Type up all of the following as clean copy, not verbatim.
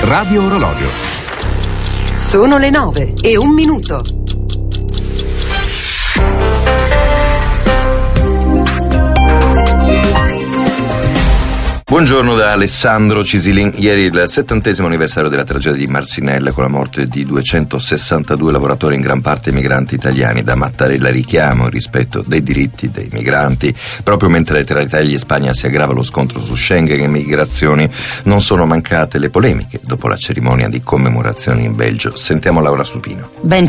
Radio Orologio. Sono le 9:01. Buongiorno da Alessandro Cisilin. Ieri il 70° anniversario della tragedia di Marcinelle, con la morte di 262 lavoratori, in gran parte migranti italiani. Da Mattarella richiamo il rispetto dei diritti dei migranti. Proprio mentre tra Italia e Spagna si aggrava lo scontro su Schengen e migrazioni, non sono mancate le polemiche dopo la cerimonia di commemorazione in Belgio. Sentiamo Laura Supino. Ben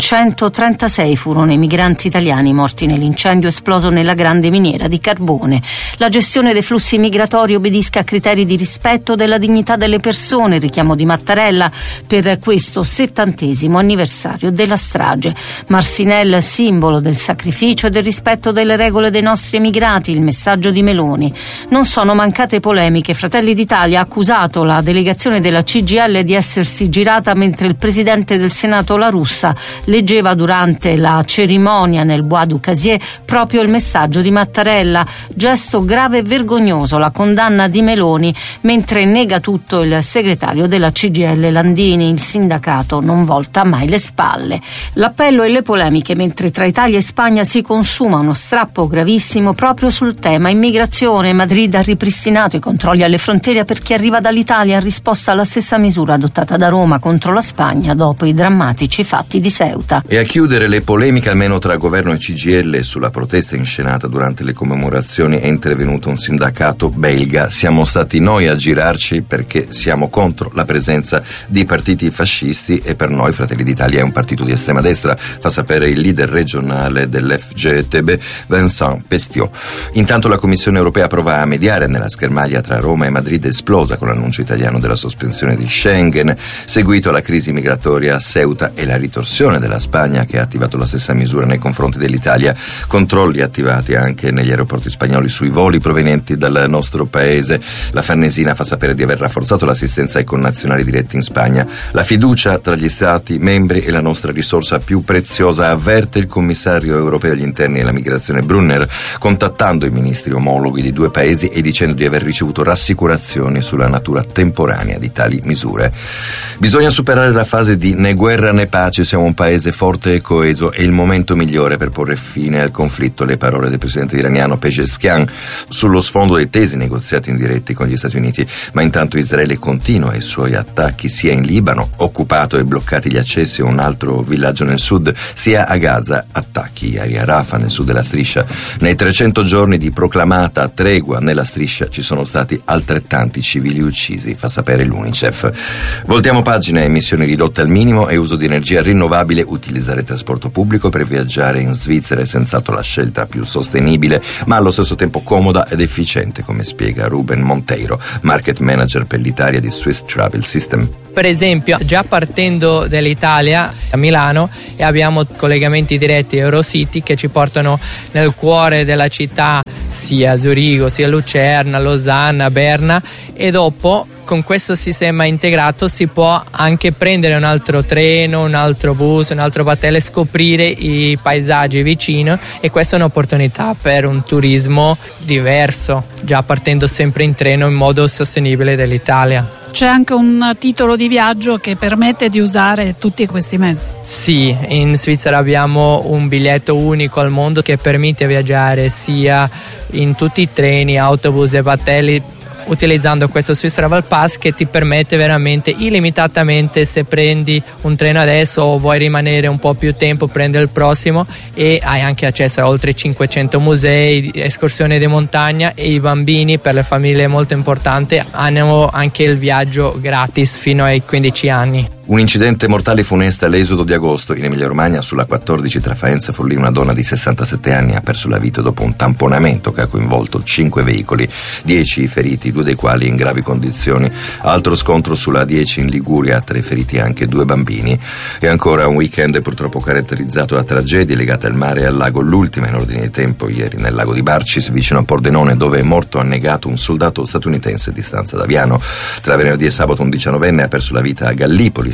136 furono i migranti italiani morti nell'incendio esploso nella grande miniera di carbone. La gestione dei flussi migratori obbedisca a criteri di rispetto della dignità delle persone, richiamo di Mattarella per questo 70° anniversario della strage. Marcinelle, simbolo del sacrificio e del rispetto delle regole dei nostri emigrati, il messaggio di Meloni. Non sono mancate polemiche. Fratelli d'Italia ha accusato la delegazione della CGIL di essersi girata mentre il presidente del Senato La Russa leggeva durante la cerimonia nel Bois du Casier proprio il messaggio di Mattarella. Gesto grave e vergognoso, la condanna di Meloni, mentre nega tutto il segretario della CGIL Landini. Il sindacato non volta mai le spalle. L'appello e le polemiche mentre tra Italia e Spagna si consuma uno strappo gravissimo proprio sul tema immigrazione. Madrid ha ripristinato i controlli alle frontiere per chi arriva dall'Italia, in risposta alla stessa misura adottata da Roma contro la Spagna dopo i drammatici fatti di Ceuta. E a chiudere le polemiche, almeno tra governo e CGIL, sulla protesta inscenata durante le commemorazioni è intervenuto un sindacato belga. Siamo stati noi a girarci perché siamo contro la presenza di partiti fascisti e per noi Fratelli d'Italia è un partito di estrema destra, fa sapere il leader regionale dell'FGTB Vincent Pestiot. Intanto la Commissione europea prova a mediare nella schermaglia tra Roma e Madrid, esplosa con l'annuncio italiano della sospensione di Schengen, seguito alla crisi migratoria a Ceuta e la ritorsione della Spagna che ha attivato la stessa misura nei confronti dell'Italia, controlli attivati anche negli aeroporti spagnoli sui voli provenienti dal nostro paese. La Farnesina fa sapere di aver rafforzato l'assistenza ai connazionali diretti in Spagna. La fiducia tra gli Stati membri è la nostra risorsa più preziosa, avverte il commissario europeo agli interni e alla migrazione Brunner, contattando i ministri omologhi di due paesi e dicendo di aver ricevuto rassicurazioni sulla natura temporanea di tali misure. Bisogna superare la fase di né guerra né pace, siamo un paese forte e coeso, è il momento migliore per porre fine al conflitto. Le parole del presidente iraniano Pezeshkian sullo sfondo dei tesi negoziati indiretti con gli Stati Uniti. Ma intanto Israele continua i suoi attacchi sia in Libano, occupato e bloccati gli accessi a un altro villaggio nel sud, sia a Gaza, attacchi ieri a Rafah nel sud della striscia. Nei 300 giorni di proclamata tregua nella striscia ci sono stati altrettanti civili uccisi, fa sapere l'UNICEF. Voltiamo pagina: emissioni ridotte al minimo e uso di energia rinnovabile. Utilizzare il trasporto pubblico per viaggiare in Svizzera è senz'altro la scelta più sostenibile, ma allo stesso tempo comoda ed efficiente, come spiega Ruben Monteiro, market manager per l'Italia di Swiss Travel System. Per esempio, già partendo dall'Italia a Milano e abbiamo collegamenti diretti Eurocity che ci portano nel cuore della città, sia a Zurigo, sia a Lucerna, Losanna, Berna, e dopo con questo sistema integrato si può anche prendere un altro treno, un altro bus, un altro battello e scoprire i paesaggi vicino, e questa è un'opportunità per un turismo diverso, già partendo sempre in treno in modo sostenibile dell'Italia. C'è anche un titolo di viaggio che permette di usare tutti questi mezzi. Sì, in Svizzera abbiamo un biglietto unico al mondo che permette di viaggiare sia in tutti i treni, autobus e battelli, utilizzando questo Swiss Travel Pass che ti permette veramente illimitatamente, se prendi un treno adesso o vuoi rimanere un po' più tempo, prendi il prossimo, e hai anche accesso a oltre 500 musei, escursioni di montagna, e i bambini, per le famiglie è molto importante, hanno anche il viaggio gratis fino ai 15 anni. Un incidente mortale funesta all'esodo di agosto in Emilia-Romagna sulla 14 tra Faenza e Forlì. Una donna di 67 anni ha perso la vita dopo un tamponamento che ha coinvolto 5 veicoli, 10 feriti, 2 dei quali in gravi condizioni. Altro scontro sulla 10 in Liguria, 3 feriti anche 2 bambini. E ancora un weekend purtroppo caratterizzato da tragedie legate al mare e al lago. L'ultima in ordine di tempo ieri nel lago di Barcis, vicino a Pordenone, dove è morto annegato un soldato statunitense di stanza d'Aviano. Tra venerdì e sabato un 19enne ha perso la vita a Gallipoli,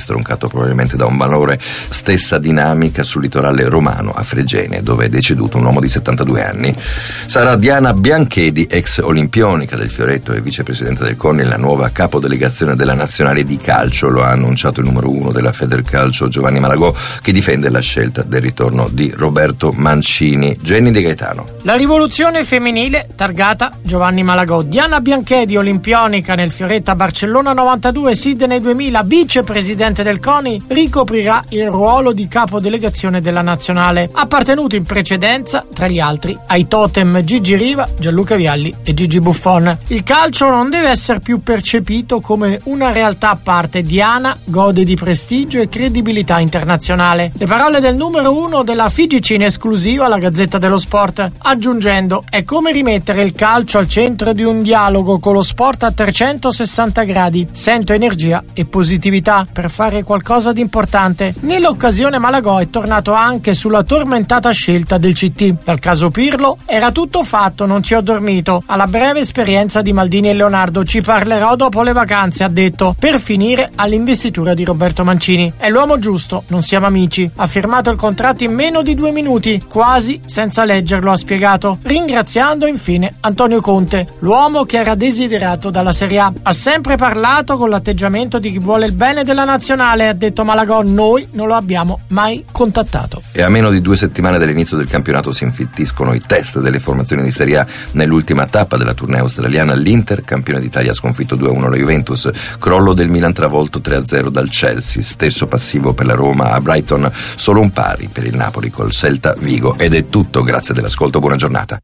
stroncato probabilmente da un malore. Stessa dinamica sul litorale romano, a Fregene, dove è deceduto un uomo di 72 anni. Sarà Diana Bianchedi, ex olimpionica del Fioretto e vicepresidente del CONI, la nuova capodelegazione della nazionale di calcio. Lo ha annunciato il numero 1 della Federcalcio, Giovanni Malagò, che difende la scelta del ritorno di Roberto Mancini. Jenny De Gaetano. La rivoluzione femminile targata Giovanni Malagò. Diana Bianchedi, olimpionica nel Fioretto a Barcellona 92, Sydney 2000, vicepresidente del CONI, ricoprirà il ruolo di capodelegazione della nazionale, appartenuto in precedenza, tra gli altri, ai totem Gigi Riva, Gianluca Vialli e Gigi Buffon. Il calcio non deve essere più percepito come una realtà a parte. Diana gode di prestigio e credibilità internazionale. Le parole del numero 1 della FIGC in esclusiva alla Gazzetta dello Sport, aggiungendo: è come rimettere il calcio al centro di un dialogo con lo sport a 360 gradi. Sento energia e positività per fare qualcosa di importante. Nell'occasione Malagò è tornato anche sulla tormentata scelta del CT. Dal caso Pirlo era tutto fatto, non ci ho dormito. Alla breve esperienza di Maldini e Leonardo ci parlerò dopo le vacanze, ha detto, per finire all'investitura di Roberto Mancini. È l'uomo giusto, non siamo amici. Ha firmato il contratto in meno di 2 minuti, quasi senza leggerlo, ha spiegato, ringraziando infine Antonio Conte, l'uomo che era desiderato dalla Serie A. Ha sempre parlato con l'atteggiamento di chi vuole il bene della nazionale, ha detto Malagò, noi non lo abbiamo mai contattato. E a meno di 2 settimane dall'inizio del campionato si infittiscono i test delle formazioni di Serie A. Nell'ultima tappa della tournée australiana, l'Inter, campione d'Italia, ha sconfitto 2-1 la Juventus, crollo del Milan travolto 3-0 dal Chelsea, stesso passivo per la Roma a Brighton, solo un pari per il Napoli col Celta Vigo. Ed è tutto, grazie dell'ascolto, buona giornata.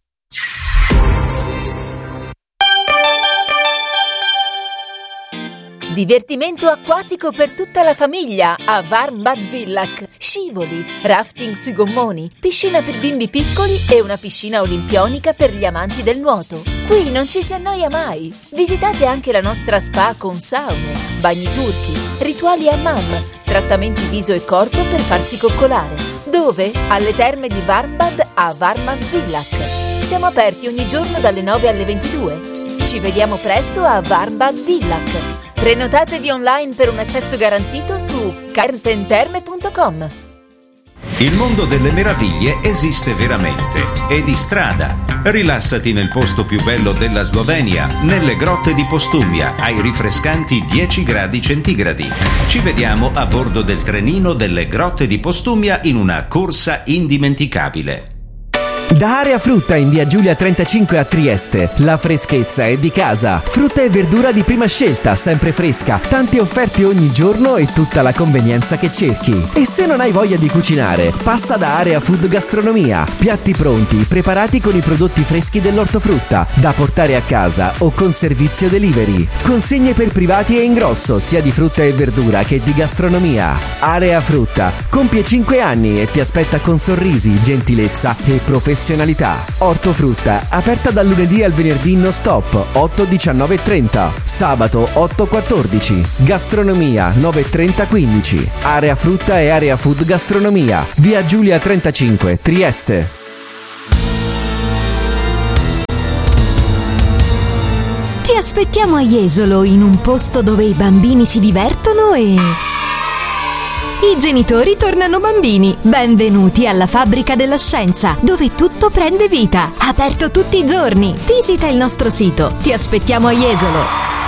Divertimento acquatico per tutta la famiglia a Warmbad Villach. Scivoli, rafting sui gommoni, piscina per bimbi piccoli e una piscina olimpionica per gli amanti del nuoto. Qui non ci si annoia mai. Visitate anche la nostra spa con saune, bagni turchi, rituali hammam, trattamenti viso e corpo per farsi coccolare. Dove? Alle terme di Warmbad a Warmbad Villach. Siamo aperti ogni giorno dalle 9 alle 22. Ci vediamo presto a Warmbad Villach. Prenotatevi online per un accesso garantito su cartenterme.com. Il mondo delle meraviglie esiste veramente e di strada. Rilassati nel posto più bello della Slovenia, nelle grotte di Postumia, ai rinfrescanti 10 gradi centigradi. Ci vediamo a bordo del trenino delle grotte di Postumia in una corsa indimenticabile. Da Area Frutta in via Giulia 35 a Trieste, la freschezza è di casa. Frutta e verdura di prima scelta, sempre fresca, tante offerte ogni giorno e tutta la convenienza che cerchi. E se non hai voglia di cucinare, passa da Area Food Gastronomia. Piatti pronti, preparati con i prodotti freschi dell'ortofrutta, da portare a casa o con servizio delivery. Consegne per privati e ingrosso, sia di frutta e verdura che di gastronomia. Area Frutta compie 5 anni e ti aspetta con sorrisi, gentilezza e professionalità. Ortofrutta, aperta dal lunedì al venerdì non stop, 8, 19 e 30, sabato 8, 14, gastronomia 9, 30, 15, Area Frutta e Area Food Gastronomia, via Giulia 35, Trieste. Ti aspettiamo a Jesolo, in un posto dove i bambini si divertono e i genitori tornano bambini. Benvenuti alla Fabbrica della Scienza, dove tutto prende vita. Aperto tutti i giorni. Visita il nostro sito. Ti aspettiamo a Jesolo.